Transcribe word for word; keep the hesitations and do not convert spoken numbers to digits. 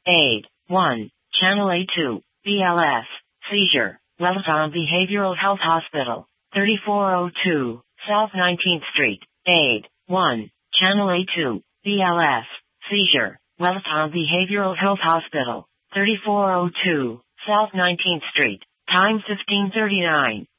Aid. one. Channel A two. B L S. Seizure. Welltown Behavioral Health Hospital. thirty-four oh two. South nineteenth Street. Aid. one. Channel A two. B L S. Seizure. Welltown Behavioral Health Hospital. thirty-four oh two. South nineteenth Street. Time fifteen thirty-nine.